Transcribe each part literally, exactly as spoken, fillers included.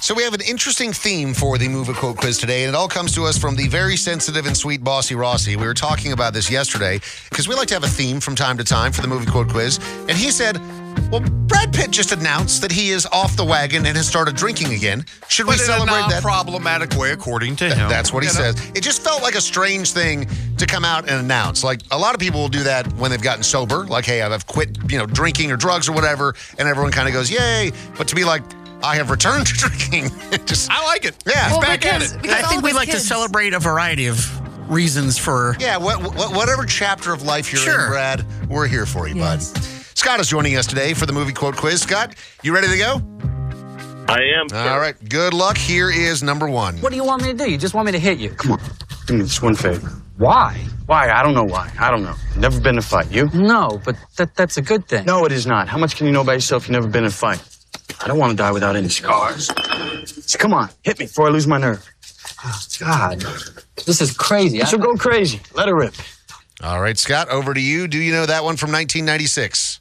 So we have an interesting theme for the movie quote quiz today, and it all comes to us from the very sensitive and sweet Bossy Rossi. We were talking about this yesterday because we like to have a theme from time to time for the movie quote quiz, and he said, well, Brad Pitt just announced that he is off the wagon and has started drinking again. Should we but celebrate in a that? problematic way, according to Th- him. That's what he you know? says. It just felt like a strange thing to come out and announce. Like, a lot of people will do that when they've gotten sober. Like, hey, I've quit, you know, drinking or drugs or whatever, and everyone kind of goes, yay. But to be like, I have returned to drinking. just, I like it. Yeah. He's Well, back because- at it. because I all think of we his like kids- to celebrate a variety of reasons for... Yeah, what, what, whatever chapter of life you're Sure. in, Brad, we're here for you, Yes. bud. Scott is joining us today for the movie quote quiz. Scott, you ready to go? I am. Sir. All right, good luck. Here is number one. What do you want me to do? You just want me to hit you? Come on, do me this one favor. Why? Why? I don't know why. I don't know. Never been in a fight. You? No, but that that's a good thing. No, it is not. How much can you know about yourself? You've never been in a fight. I don't want to die without any scars. So come on, hit me before I lose my nerve. God, this is crazy. I- So go crazy. Let her rip. All right, Scott, over to you. Do you know that one from nineteen ninety-six?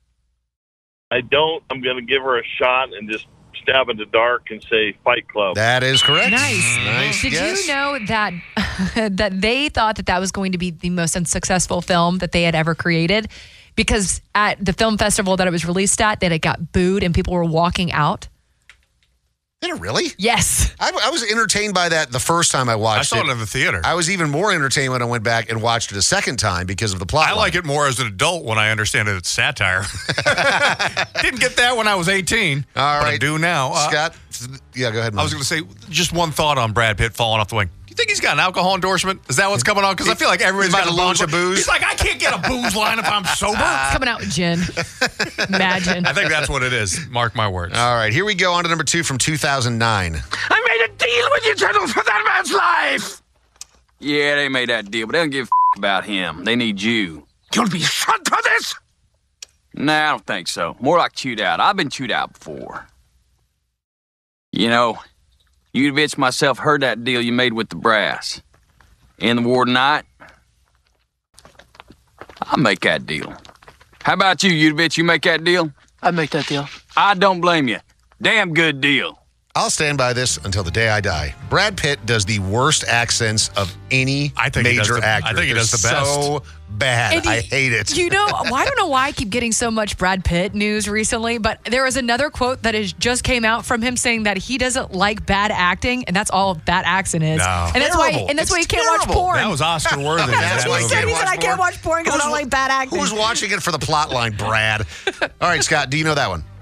I don't. I'm going to give her a shot and just stab in the dark and say Fight Club. That is correct. Nice. Nice Did guess. you know that that they thought that that was going to be the most unsuccessful film that they had ever created? Because at the film festival that it was released at, that it got booed and people were walking out. Did it really? Yes. I, I was entertained by that the first time I watched I saw it. it in the theater. I was even more entertained when I went back and watched it a second time because of the plot. I like it more as an adult when I understand that it's satire. Didn't get that when I was eighteen. All but I right. do now. Uh, Scott, yeah, go ahead. I was going to say just one thought on Brad Pitt falling off the wing. You think he's got an alcohol endorsement? Is that what's coming on? Because I feel like everybody's He's got about to launch a booze. He's like, I can't get a booze line if I'm sober. It's coming out with gin. Imagine. I think that's what it is. Mark my words. All right, here we go on to number two from two thousand nine. I made a deal with you, General, for that man's life. Yeah, they made that deal, but they don't give a f- about him. They need you. You'll be shot for this. Nah, I don't think so. More like chewed out. I've been chewed out before. You know, Udovich myself heard that deal you made with the brass. In the war tonight, I'll make that deal. How about you, Udovich? You make that deal? I'd make that deal. I don't blame you. Damn good deal. I'll stand by this until the day I die. Brad Pitt does the worst accents of any I think he does major the- actor. I think he They're does the best. So bad. And I you- hate it. You know, well, I don't know why I keep getting so much Brad Pitt news recently, but there was another quote that is just came out from him saying that he doesn't like bad acting, and that's all bad accent is. No. And that's why Terrible. and that's why It's he can't watch terrible. porn. That was Oscar worthy. That's He why he said, can't he said, watch I can't porn. watch porn because I don't Who's- like bad acting. Who's watching it for the plot line, Brad? All right, Scott, do you know that one?